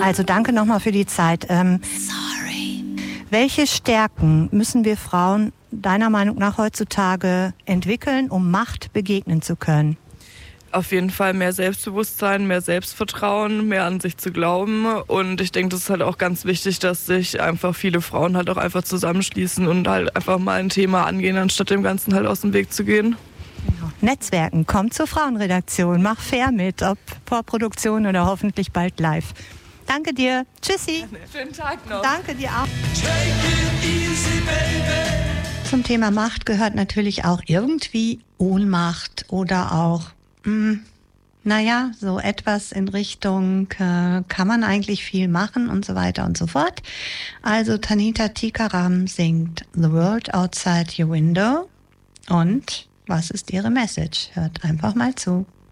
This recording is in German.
Also danke nochmal für die Zeit. Welche Stärken müssen wir Frauen deiner Meinung nach heutzutage entwickeln, um Macht begegnen zu können? Auf jeden Fall mehr Selbstbewusstsein, mehr Selbstvertrauen, mehr an sich zu glauben. Und ich denke, das ist halt auch ganz wichtig, dass sich einfach viele Frauen halt auch einfach zusammenschließen und halt einfach mal ein Thema angehen, anstatt dem Ganzen halt aus dem Weg zu gehen. Genau. Netzwerken, komm zur Frauenredaktion, mach fair mit, ob Vorproduktion oder hoffentlich bald live. Danke dir, tschüssi. Schönen Tag noch. Danke dir auch. Zum Thema Macht gehört natürlich auch irgendwie Ohnmacht oder auch so etwas in Richtung, kann man eigentlich viel machen und so weiter und so fort. Also Tanita Tikaram singt The World Outside Your Window. Und was ist ihre Message? Hört einfach mal zu.